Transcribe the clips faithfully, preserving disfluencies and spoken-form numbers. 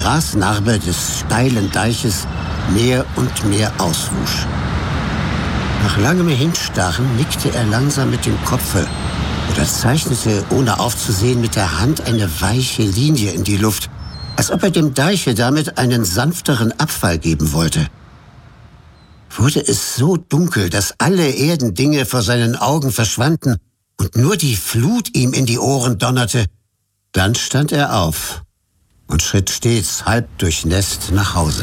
Grasnarbe des steilen Deiches mehr und mehr auswusch. Nach langem Hinstarren nickte er langsam mit dem Kopfe oder zeichnete, ohne aufzusehen, mit der Hand eine weiche Linie in die Luft, als ob er dem Deiche damit einen sanfteren Abfall geben wollte. Wurde es so dunkel, dass alle Erdendinge vor seinen Augen verschwanden und nur die Flut ihm in die Ohren donnerte, dann stand er auf und schritt stets halb durchnässt nach Hause.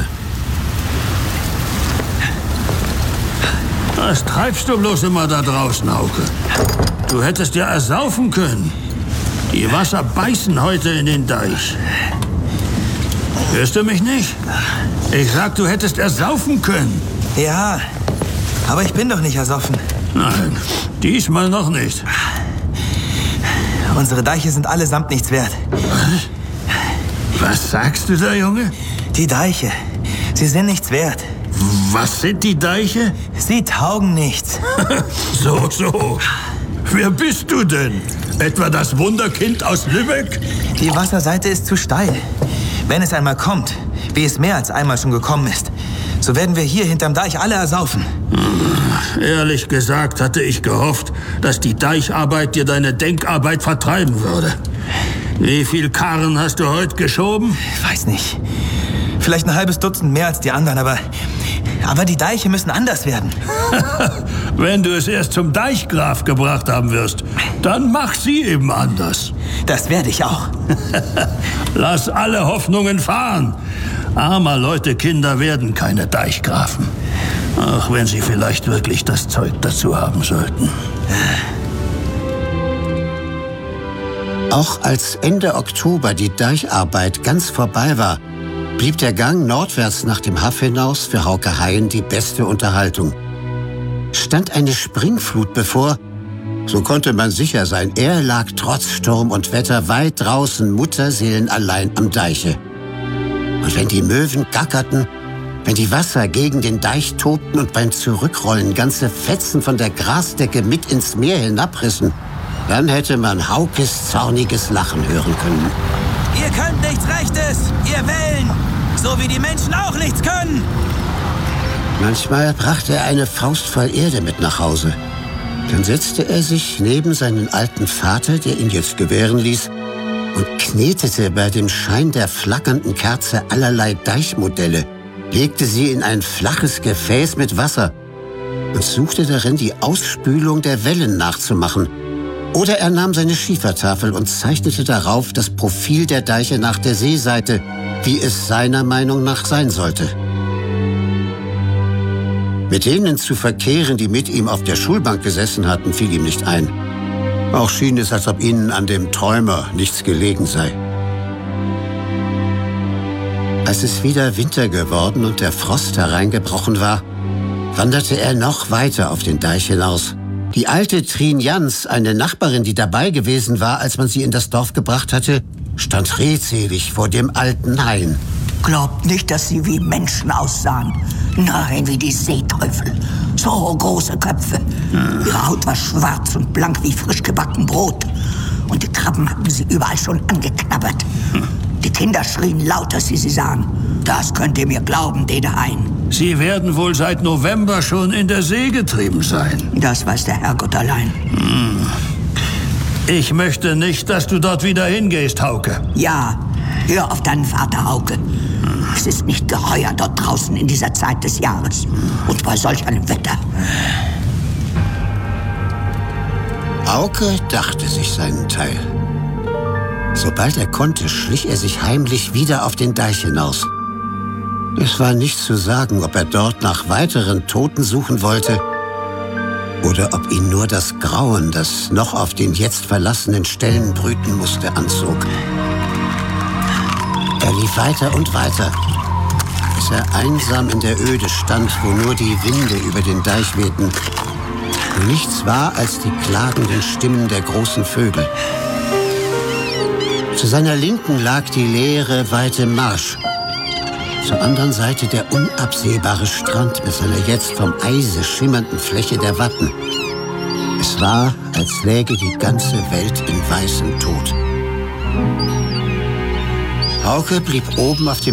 Was treibst du bloß immer da draußen, Hauke? Du hättest ja ersaufen können. Die Wasser beißen heute in den Deich. Hörst du mich nicht? Ich sag, du hättest ersaufen können. Ja, aber ich bin doch nicht ersoffen. Nein, diesmal noch nicht. Unsere Deiche sind allesamt nichts wert. Was? Was sagst du da, Junge? Die Deiche, sie sind nichts wert. Was sind die Deiche? Sie taugen nichts. So, so. Wer bist du denn? Etwa das Wunderkind aus Lübeck? Die Wasserseite ist zu steil. Wenn es einmal kommt, wie es mehr als einmal schon gekommen ist, so werden wir hier hinterm Deich alle ersaufen. Hm, ehrlich gesagt hatte ich gehofft, dass die Deicharbeit dir deine Denkarbeit vertreiben würde. Wie viel Karren hast du heute geschoben? Ich weiß nicht. Vielleicht ein halbes Dutzend mehr als die anderen, aber... Aber die Deiche müssen anders werden. Wenn du es erst zum Deichgraf gebracht haben wirst, dann mach sie eben anders. Das werde ich auch. Lass alle Hoffnungen fahren. Armer Leute, Kinder werden keine Deichgrafen. Auch wenn sie vielleicht wirklich das Zeug dazu haben sollten. Auch als Ende Oktober die Deicharbeit ganz vorbei war, blieb der Gang nordwärts nach dem Haff hinaus für Hauke Hein die beste Unterhaltung. Stand eine Springflut bevor, so konnte man sicher sein, er lag trotz Sturm und Wetter weit draußen mutterseelenallein am Deiche. Und wenn die Möwen gackerten, wenn die Wasser gegen den Deich tobten und beim Zurückrollen ganze Fetzen von der Grasdecke mit ins Meer hinabrissen, dann hätte man Haukes zorniges Lachen hören können. Ihr könnt nichts Rechtes, ihr Wellen, so wie die Menschen auch nichts können. Manchmal brachte er eine Faust voll Erde mit nach Hause. Dann setzte er sich neben seinen alten Vater, der ihn jetzt gewähren ließ, und knetete bei dem Schein der flackernden Kerze allerlei Deichmodelle, legte sie in ein flaches Gefäß mit Wasser und suchte darin, die Ausspülung der Wellen nachzumachen. Oder er nahm seine Schiefertafel und zeichnete darauf das Profil der Deiche nach der Seeseite, wie es seiner Meinung nach sein sollte. Mit denen zu verkehren, die mit ihm auf der Schulbank gesessen hatten, fiel ihm nicht ein. Auch schien es, als ob ihnen an dem Träumer nichts gelegen sei. Als es wieder Winter geworden und der Frost hereingebrochen war, wanderte er noch weiter auf den Deich hinaus. Die alte Trien Jans, eine Nachbarin, die dabei gewesen war, als man sie in das Dorf gebracht hatte, stand redselig vor dem alten Hain. Glaubt nicht, dass sie wie Menschen aussahen. Nein, wie die Seeteufel. So große Köpfe. Ihre Haut war schwarz und blank wie frisch gebacken Brot. Und die Krabben hatten sie überall schon angeknabbert. Die Kinder schrien laut, dass sie sie sahen. Das könnt ihr mir glauben, Dede Hain. Sie werden wohl seit November schon in der See getrieben sein. Das weiß der Herrgott allein. Hm. Ich möchte nicht, dass du dort wieder hingehst, Hauke. Ja, hör auf deinen Vater, Hauke. Hm. Es ist nicht geheuer dort draußen in dieser Zeit des Jahres. Und bei solch einem Wetter. Hauke dachte sich seinen Teil. Sobald er konnte, schlich er sich heimlich wieder auf den Deich hinaus. Es war nicht zu sagen, ob er dort nach weiteren Toten suchen wollte oder ob ihn nur das Grauen, das noch auf den jetzt verlassenen Stellen brüten musste, anzog. Er lief weiter und weiter, bis er einsam in der Öde stand, wo nur die Winde über den Deich wehten und nichts war als die klagenden Stimmen der großen Vögel. Zu seiner Linken lag die leere, weite Marsch. Zur anderen Seite der unabsehbare Strand mit seiner jetzt vom Eise schimmernden Fläche der Watten. Es war, als läge die ganze Welt in weißem Tod. Hauke blieb oben auf dem